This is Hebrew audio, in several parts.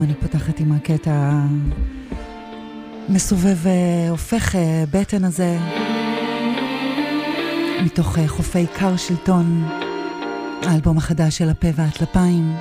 אני פותחת עם הקטע מסובב והופך בטן הזה מתוך חופי קרשלטון, האלבום החדש של הפה והטלפיים,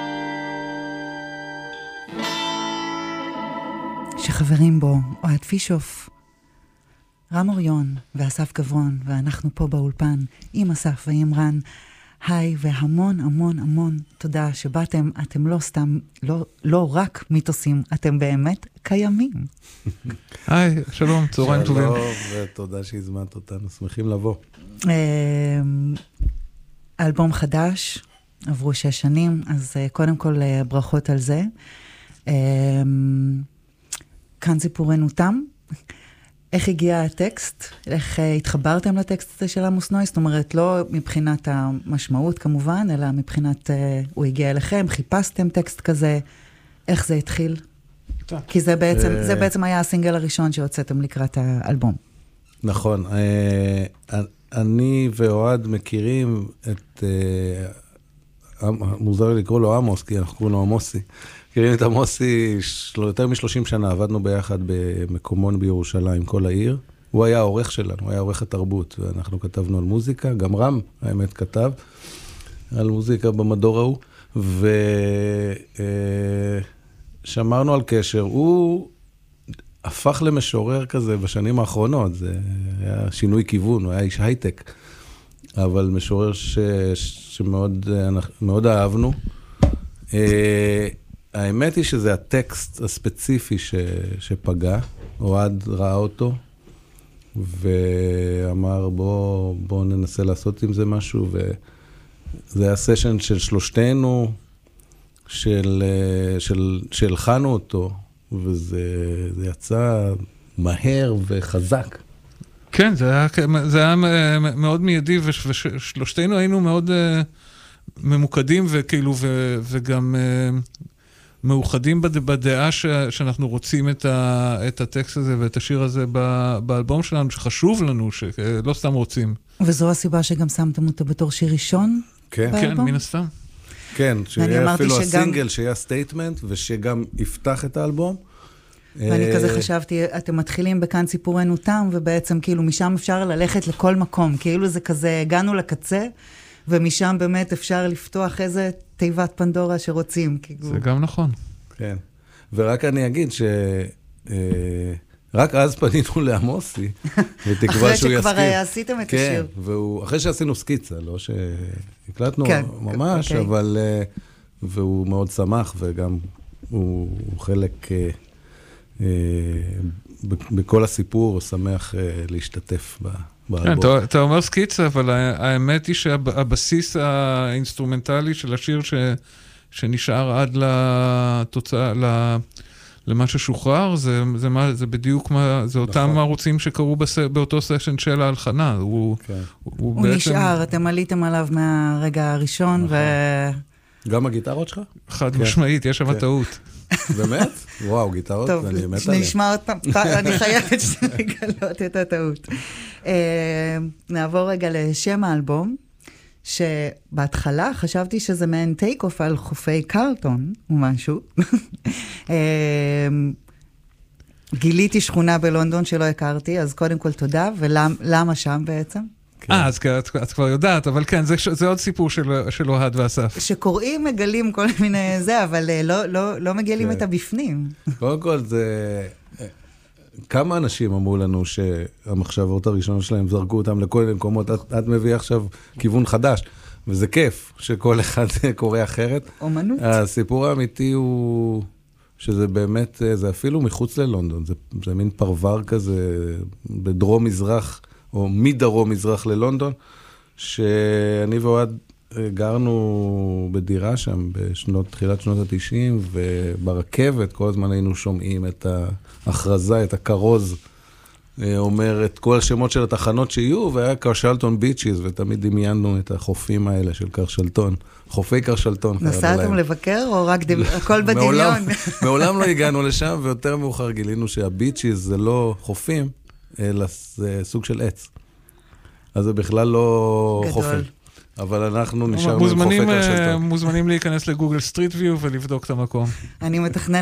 שחברים בו אוהד פישוף, רם אוריון ואסף גברון, ואנחנו פה באולפן עם אסף ועם רן. היי, והמון המון המון תודה שבאתם. אתם לא סתם, לא רק מיתוסים, אתם באמת קיימים. היי, שלום, צהריים טובים. שלום, ותודה שהזמנת אותנו, שמחים לבוא. אלבום חדש, עברו 6 שנים, אז קודם כל ברכות על זה. כאן סיפורנו תם. איך הגיע הטקסט? איך התחברתם לטקסט הזה של עמוס נוי? זאת אומרת, לא מבחינת המשמעות כמובן, אלא מבחינת הוא הגיע אליכם, חיפשתם טקסט כזה, איך זה התחיל? כי זה בעצם היה הסינגל הראשון שהוצאתם לקראת האלבום. נכון. אני ואוהד מכירים את, מוזר לקרוא לו עמוס, כי אנחנו קוראים לו עמוסי. מכירים את עמוסי יותר מ-30 שנה, עבדנו ביחד במקומון בירושלים, כל העיר. הוא היה העורך שלנו, הוא היה עורך התרבות, ואנחנו כתבנו על מוזיקה, גם רם, האמת, כתב על מוזיקה במדור ההוא, ושמרנו על קשר. הוא הפך למשורר כזה בשנים האחרונות, זה היה שינוי כיוון, הוא היה איש הייטק, אבל משורר שמאוד אהבנו. האמת היא שזה הטקסט הספציפי שפגע, אוהד ראה אותו, ואמר בוא ננסה לעשות עם זה משהו, וזה היה סשן של שלושתנו, שהלחנו אותו, וזה יצא מהר וחזק. כן, זה היה מאוד מיידי, ושלושתנו היינו מאוד ממוקדים, וכאילו, וגם מאוחדים בדעה שאנחנו רוצים את הטקסט הזה ואת השיר הזה באלבום שלנו, שחשוב לנו, שלא סתם רוצים. וזו הסיבה שגם שמתם אותו בתור שיר ראשון באלבום? כן, מן הסתם. כן, שיהיה אפילו הסינגל, שיהיה סטייטמנט, ושגם יפתח את האלבום. ואני כזה חשבתי, אתם מתחילים בכאן סיפורנו תם, ובעצם כאילו משם אפשר ללכת לכל מקום, כאילו זה כזה, הגענו לקצה, ומשם באמת אפשר לפתוח איזה תיבת פנדורה שרוצים. זה גם נכון. כן. ורק אני אגיד רק אז פנינו לעמוסי, ותקווה שהוא יסכים. אחרי שכבר עשיתם את השיר. כן, אחרי שעשינו סקיצה, לא שהקלטנו ממש, אבל, והוא מאוד שמח, וגם הוא חלק בכל הסיפור, הוא שמח להשתתף באלבום. אתה אומר סקיצה, אבל האמת היא שהבסיס האינסטרומנטלי של השיר שנשאר עד לתוצאה, למה ששוחרר, זה בדיוק זה אותם ערוצים שקרו באותו סשן של ההלחנה. הוא נשאר, אתם עליתם עליו מהרגע הראשון, גם הגיטרות שלך? חד משמעית, יש שם טעות. באמת? וואו, גיטרות, אני מת עליהם. נשמע עוד פעם, אני חייבת לגלות את הטעות. נעבור רגע לשם האלבום, שבהתחלה חשבתי שזה מעין טייק אוף על חופי קרלטון, או משהו. גיליתי שכונה בלונדון שלא הכרתי, אז קודם כל תודה, ולמה שם בעצם? אז את כבר יודעת, אבל כן, זה עוד סיפור של אוהד ואסף. שקוראים מגלים כל מיני זה, אבל לא מגלים את הבפנים. קודם כל זה... כמה אנשים אמרו לנו שהמחשבות הראשונות שלהם זרקו אותם לכל מקומות, את מביא עכשיו כיוון חדש, וזה כיף שכל אחד קורא אחרת. אומנות. הסיפור האמיתי הוא שזה באמת, זה אפילו מחוץ ללונדון, זה מין פרבר כזה בדרום מזרח, או מדרום מזרח ללונדון, שאני ואוהד גרנו בדירה שם תחילת שנות ה-90, וברכבת כל הזמן היינו שומעים את ההכרזה, את הכרוז, אומר את כל השמות של התחנות שיהיו, והיה קרשלטון ביצ'יז, ותמיד דמיינו את החופים האלה של קרשלטון, חופי קרשלטון. נסעתם לבקר או רק הכל בדמיון? מעולם לא הגענו לשם, ויותר מאוחר גילינו שהביצ'יז זה לא חופים, אלא זה סוג של עץ. אז זה בכלל לא חופים. אבל אנחנו נשארנו עם חופק השלטון. מוזמנים להיכנס לגוגל סטריט ויו ולבדוק את המקום. אני מתכנן